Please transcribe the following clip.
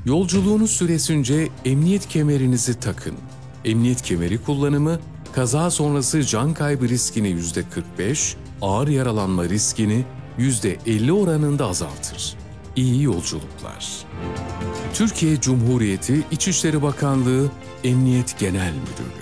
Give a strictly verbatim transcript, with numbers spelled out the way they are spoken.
Yolculuğunuz süresince emniyet kemerinizi takın. Emniyet kemeri kullanımı, kaza sonrası can kaybı riskini yüzde kırk beş, ağır yaralanma riskini yüzde elli oranında azaltır. İyi yolculuklar. Türkiye Cumhuriyeti İçişleri Bakanlığı Emniyet Genel Müdürlüğü